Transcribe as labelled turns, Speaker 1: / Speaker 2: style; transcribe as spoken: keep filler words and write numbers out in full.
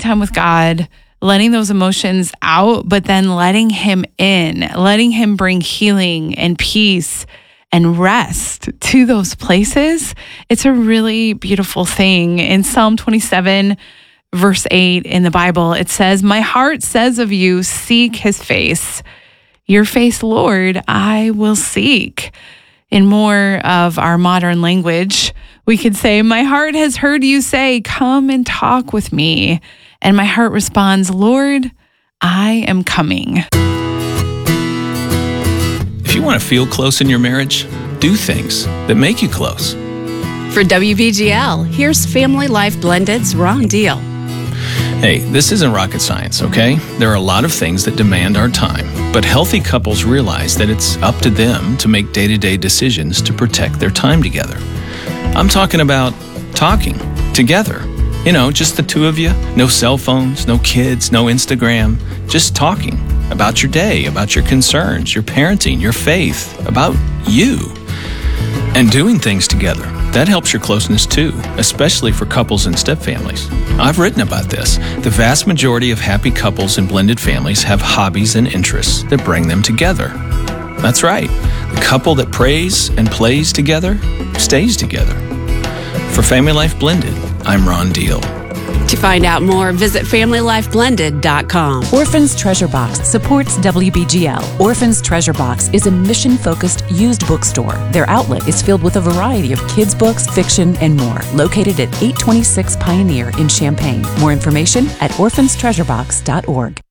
Speaker 1: time with God, letting those emotions out, but then letting him in, letting him bring healing and peace and rest to those places. It's a really beautiful thing. In Psalm twenty-seven, verse eight in the Bible, it says, "My heart says of you, seek his face. Your face, Lord, I will seek." In more of our modern language, we could say, "My heart has heard you say, come and talk with me." And my heart responds, "Lord, I am coming."
Speaker 2: If you want to feel close in your marriage, do things that make you close.
Speaker 3: For W B G L, here's Family Life Blended's Ron Deal.
Speaker 2: Hey, this isn't rocket science, okay? There are a lot of things that demand our time, but healthy couples realize that it's up to them to make day-to-day decisions to protect their time together. I'm talking about talking together. You know, just the two of you, no cell phones, no kids, no Instagram, just talking about your day, about your concerns, your parenting, your faith, about you, and doing things together. That helps your closeness too, especially for couples and stepfamilies. I've written about this. The vast majority of happy couples and blended families have hobbies and interests that bring them together. That's right. The couple that prays and plays together stays together. For Family Life Blended, I'm Ron Deal.
Speaker 3: To find out more, visit family life blended dot com.
Speaker 4: Orphan's Treasure Box supports W B G L. Orphan's Treasure Box is a mission-focused used bookstore. Their outlet is filled with a variety of kids' books, fiction, and more. Located at eight twenty-six Pioneer in Champaign. More information at orphans treasure box dot org.